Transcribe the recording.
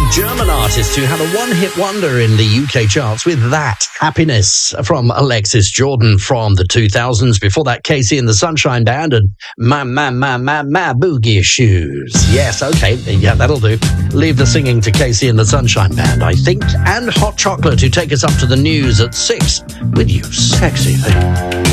German artist who had a one-hit wonder in the UK charts with that, Happiness, from Alexis Jordan from the 2000s. Before that, Casey and the Sunshine Band and My Boogie Shoes. Yes, okay, yeah, that'll do. Leave the singing to Casey and the Sunshine Band, I think. And Hot Chocolate, who take us up to the news at 6 with You Sexy Thing.